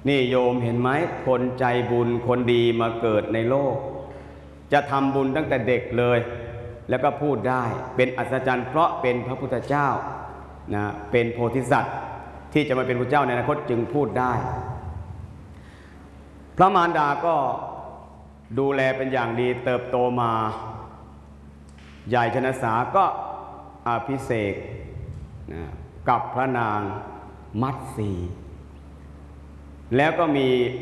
นี่โยมเห็นไหมคนใจบุญคนดีมาเกิดในโลกจะทำบุญตั้งแต่เด็กเลยแล้วก็พูดได้เป็นอัศจรรย์เพราะเป็นพระพุทธเจ้านะเป็นโพธิสัตว์ที่จะมาเป็นพระเจ้าในอนาคตจึงพูดได้พระมารดาก็ดูแลเป็นอย่างดีเติบโตมาใหญ่ชนสาก็อภิเษกนะกับพระนางมัตสีแล้วก็มี